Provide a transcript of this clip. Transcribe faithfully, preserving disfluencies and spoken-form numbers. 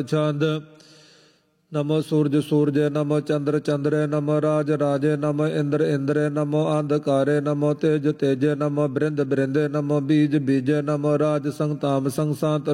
छंद। नमो सूरज सूरजे नमो चंद्र चंद्रे नमो राज राजे नमो इंद्र इंद्रे नमो अंधकारे नमो तेज तेजे नमो बृंद बृंदे नमो बीज बीजे नमो राज संताम संसात